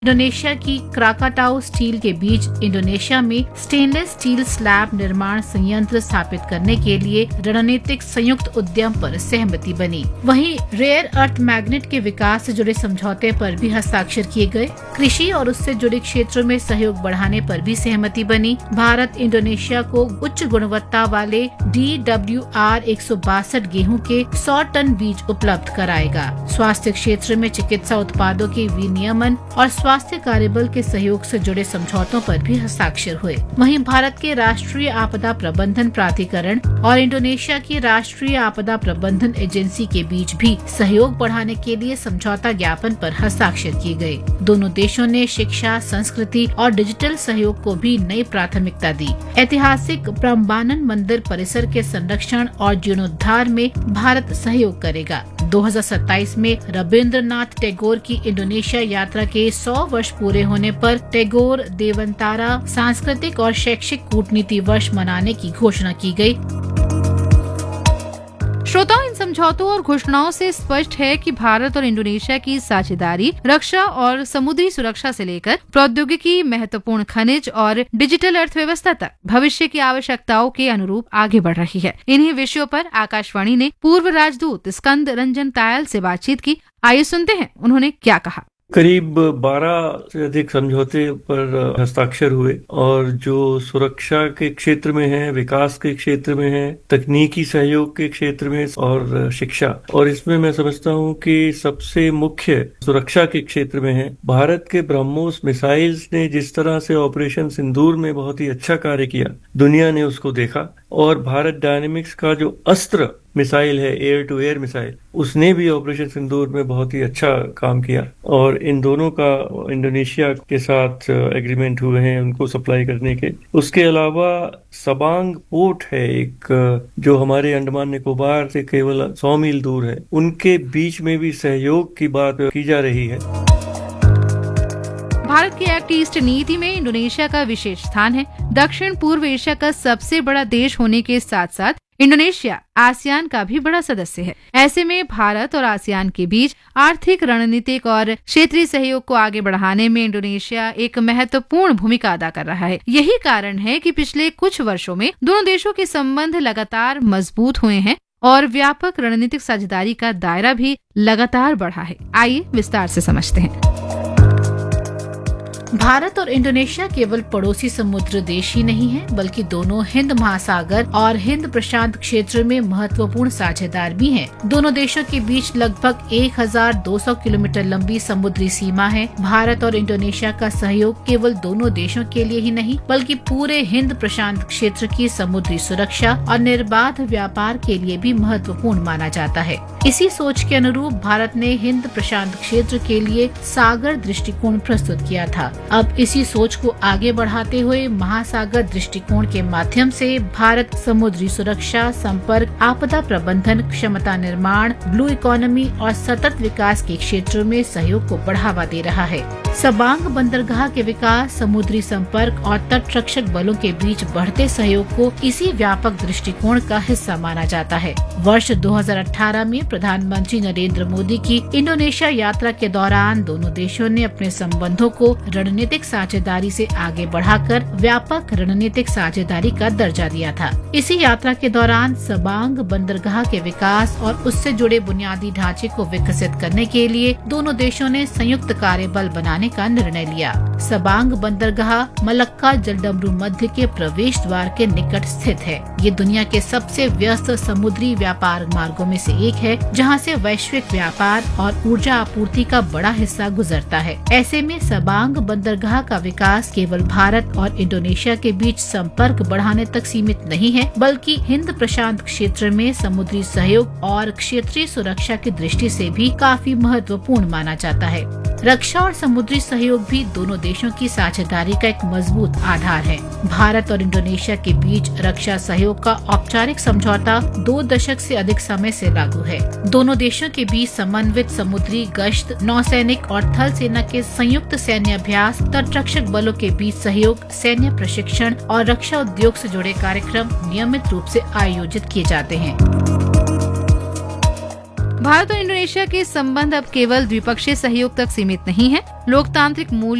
Indonesia की Krakatoa steel के बीच Indonesia में स्टेनलेस स्टील स्लैब निर्माण संयंत्र स्थापित करने के लिए रणनीतिक संयुक्त उद्यम पर सहमति बनी। वहीं रेयर अर्थ मैग्नेट के विकास से जुड़े समझौते पर भी हस्ताक्षर किए गए। कृषि और उससे जुड़े क्षेत्रों में सहयोग बढ़ाने पर भी सहमति बनी। भारत इंडोनेशिया को उच्च गुणवत्ता वाले DWR 162 गेहूं के 100 टन बीज उपलब्ध कराएगा। स्वास्थ्य क्षेत्र में चिकित्सा उत्पादों के विनियमन और स्वास्थ्य कार्यबल के सहयोग से जुड़े समझौतों पर भी हस्ताक्षर हुए। वहीं भारत के राष्ट्रीय आपदा प्रबंधन प्राधिकरण और इंडोनेशिया की राष्ट्रीय आपदा प्रबंधन एजेंसी के बीच भी सहयोग बढ़ाने के लिए समझौता ज्ञापन पर हस्ताक्षर किए गए। दोनों देशों ने शिक्षा, संस्कृति और डिजिटल सहयोग को भी नई प्राथमिकता दी। ऐतिहासिक प्रम्बानन मंदिर परिसर के संरक्षण और जीर्णोद्धार में भारत सहयोग करेगा। 2027 में रविंद्रनाथ टैगोर की इंडोनेशिया यात्रा के 100 वर्ष पूरे होने पर टैगोर देवंतारा सांस्कृतिक और शैक्षिक कूटनीति वर्ष मनाने की घोषणा की गई। श्रोताओं, इन समझौतों और घोषणाओं से स्पष्ट है कि भारत और इंडोनेशिया की साझेदारी रक्षा और समुद्री सुरक्षा से लेकर प्रौद्योगिकी, महत्वपूर्ण खनिज और डिजिटल अर्थव्यवस्था तक भविष्य की आवश्यकताओं के अनुरूप आगे बढ़ रही है। इन्हीं विषयों पर आकाशवाणी ने पूर्व राजदूत स्कंद रंजन तायल से बातचीत की। आइए सुनते हैं उन्होंने क्या कहा। करीब 12 से अधिक समझौते पर हस्ताक्षर हुए और जो सुरक्षा के क्षेत्र में है, विकास के क्षेत्र में है, तकनीकी सहयोग के क्षेत्र में और शिक्षा, और इसमें मैं समझता हूँ कि सबसे मुख्य सुरक्षा के क्षेत्र में है। भारत के ब्रह्मोस मिसाइल्स ने जिस तरह से ऑपरेशन सिंदूर में बहुत ही अच्छा कार्य किया, दुनिया ने उसको देखा, और भारत डायनेमिक्स का जो अस्त्र मिसाइल है, एयर टू एयर मिसाइल, उसने भी ऑपरेशन सिंदूर में बहुत ही अच्छा काम किया। और इन दोनों का इंडोनेशिया के साथ एग्रीमेंट हुए हैं उनको सप्लाई करने के। उसके अलावा सबांग पोर्ट है एक, जो हमारे अंडमान निकोबार से केवल 100 मील दूर है, उनके बीच में भी सहयोग की बात की जा रही है। भारत की एक्ट ईस्ट नीति में इंडोनेशिया का विशेष स्थान है। दक्षिण पूर्व एशिया का सबसे बड़ा देश होने के साथ साथ इंडोनेशिया आसियान का भी बड़ा सदस्य है। ऐसे में भारत और आसियान के बीच आर्थिक, रणनीतिक और क्षेत्रीय सहयोग को आगे बढ़ाने में इंडोनेशिया एक महत्वपूर्ण भूमिका अदा कर रहा है। यही कारण है कि पिछले कुछ वर्षों में दोनों देशों के संबंध लगातार मजबूत हुए हैं और व्यापक रणनीतिक साझेदारी का दायरा भी लगातार बढ़ा है। आइए विस्तार से समझते हैं। भारत और इंडोनेशिया केवल पड़ोसी समुद्र देश ही नहीं है, बल्कि दोनों हिंद महासागर और हिंद प्रशांत क्षेत्र में महत्वपूर्ण साझेदार भी हैं। दोनों देशों के बीच लगभग 1200 किलोमीटर लंबी समुद्री सीमा है। भारत और इंडोनेशिया का सहयोग केवल दोनों देशों के लिए ही नहीं, बल्कि पूरे हिंद प्रशांत क्षेत्र की समुद्री सुरक्षा और निर्बाध व्यापार के लिए भी महत्वपूर्ण माना जाता है। इसी सोच के अनुरूप भारत ने हिंद प्रशांत क्षेत्र के लिए सागर दृष्टिकोण प्रस्तुत किया था। अब इसी सोच को आगे बढ़ाते हुए महासागर दृष्टिकोण के माध्यम से भारत समुद्री सुरक्षा, संपर्क, आपदा प्रबंधन, क्षमता निर्माण, ब्लू इकोनॉमी और सतत विकास के क्षेत्रों में सहयोग को बढ़ावा दे रहा है। सबांग बंदरगाह के विकास, समुद्री संपर्क और तट रक्षक बलों के बीच बढ़ते सहयोग को इसी व्यापक दृष्टिकोण का हिस्सा माना जाता है। वर्ष 2018 में प्रधानमंत्री नरेंद्र मोदी की इंडोनेशिया यात्रा के दौरान दोनों देशों ने अपने संबंधों को रणनीतिक साझेदारी से आगे बढ़ाकर व्यापक रणनीतिक साझेदारी का दर्जा दिया था। इसी यात्रा के दौरान सबांग बंदरगाह के विकास और उससे जुड़े बुनियादी ढांचे को विकसित करने के लिए दोनों देशों ने संयुक्त कार्यबल बनाने का निर्णय लिया। सबांग बंदरगाह मलक्का जलडमरू मध्य के प्रवेश द्वार के निकट स्थित है। ये दुनिया के सबसे व्यस्त समुद्री व्यापार मार्गों में से एक है, जहां से वैश्विक व्यापार और ऊर्जा आपूर्ति का बड़ा हिस्सा गुजरता है। ऐसे में सबांग बंदरगाह का विकास केवल भारत और इंडोनेशिया के बीच संपर्क बढ़ाने तक सीमित नहीं है, बल्कि हिंद प्रशांत क्षेत्र में समुद्री सहयोग और क्षेत्रीय सुरक्षा की दृष्टि से भी काफी महत्वपूर्ण माना जाता है। रक्षा और समुद्री सहयोग भी दोनों देशों की साझेदारी का एक मजबूत आधार है। भारत और इंडोनेशिया के बीच रक्षा सहयोग का औपचारिक समझौता 2 दशक से अधिक समय से लागू है। दोनों देशों के बीच समन्वित समुद्री गश्त, नौसैनिक और थल सेना के संयुक्त सैन्य अभ्यास, तटरक्षक बलों के बीच सहयोग, सैन्य प्रशिक्षण और रक्षा उद्योग से जुड़े कार्यक्रम नियमित रूप से आयोजित किए जाते हैं। भारत और इंडोनेशिया के संबंध अब केवल द्विपक्षीय सहयोग तक सीमित नहीं है। लोकतांत्रिक मूल्य